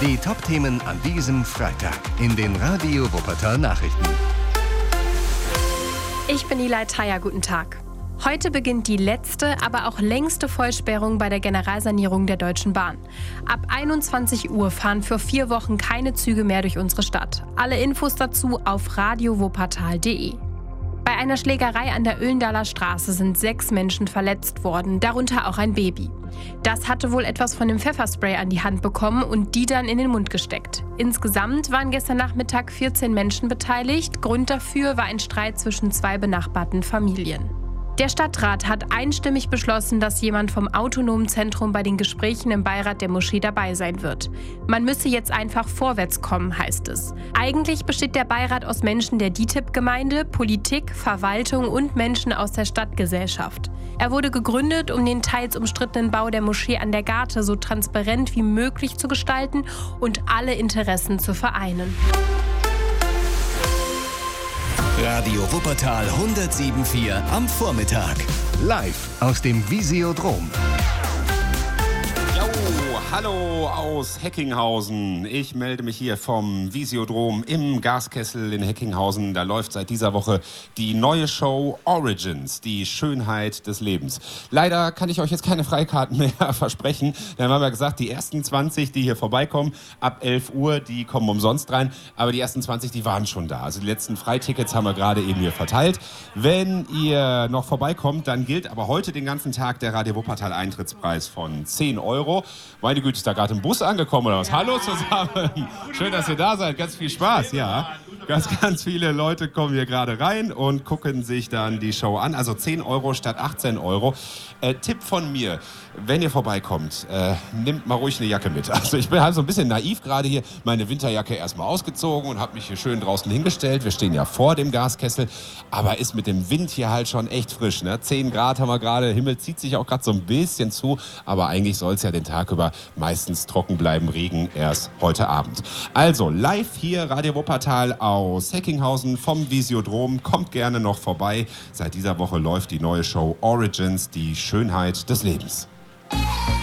Die Top-Themen an diesem Freitag in den Radio Wuppertal Nachrichten. Ich bin Eli Theier, guten Tag. Heute beginnt die letzte, aber auch längste Vollsperrung bei der Generalsanierung der Deutschen Bahn. Ab 21 Uhr fahren für 4 Wochen keine Züge mehr durch unsere Stadt. Alle Infos dazu auf radiowuppertal.de. Bei einer Schlägerei an der Oelendaler Straße sind 6 Menschen verletzt worden, darunter auch ein Baby. Das hatte wohl etwas von dem Pfefferspray an die Hand bekommen und die dann in den Mund gesteckt. Insgesamt waren gestern Nachmittag 14 Menschen beteiligt. Grund dafür war ein Streit zwischen 2 benachbarten Familien. Der Stadtrat hat einstimmig beschlossen, dass jemand vom Autonomen Zentrum bei den Gesprächen im Beirat der Moschee dabei sein wird. Man müsse jetzt einfach vorwärts kommen, heißt es. Eigentlich besteht der Beirat aus Menschen der DİTİB-Gemeinde, Politik, Verwaltung und Menschen aus der Stadtgesellschaft. Er wurde gegründet, um den teils umstrittenen Bau der Moschee an der Garte so transparent wie möglich zu gestalten und alle Interessen zu vereinen. Radio Wuppertal 107.4 am Vormittag. Live aus dem Visiodrom. Hallo aus Heckinghausen. Ich melde mich hier vom Visiodrom im Gaskessel in Heckinghausen. Da läuft seit dieser Woche die neue Show Origins, die Schönheit des Lebens. Leider kann ich euch jetzt keine Freikarten mehr versprechen. Dann haben wir gesagt, die ersten 20, die hier vorbeikommen, ab 11 Uhr, die kommen umsonst rein. Aber die ersten 20, die waren schon da. Also die letzten Freitickets haben wir gerade eben hier verteilt. Wenn ihr noch vorbeikommt, dann gilt aber heute den ganzen Tag der Radio Wuppertal Eintrittspreis von 10 Euro. Meine Güte, ist da gerade im Bus angekommen oder was? Ja. Hallo zusammen. Schön, dass ihr da seid. Ganz viel Spaß, ja. Ganz viele Leute kommen hier gerade rein und gucken sich dann die Show an. Also 10 Euro statt 18 Euro. Tipp von mir, wenn ihr vorbeikommt, nehmt mal ruhig eine Jacke mit. Also ich bin halt so ein bisschen naiv gerade hier. Meine Winterjacke erstmal ausgezogen und habe mich hier schön draußen hingestellt. Wir stehen ja vor dem Gaskessel, aber ist mit dem Wind hier halt schon echt frisch. Ne? 10 Grad haben wir gerade, Himmel zieht sich auch gerade so ein bisschen zu, aber eigentlich soll es ja den Tag über meistens trocken bleiben, Regen erst heute Abend. Also live hier Radio Wuppertal aus Heckinghausen vom Visiodrom. Kommt gerne noch vorbei. Seit dieser Woche läuft die neue Show Origins, die Schönheit des Lebens.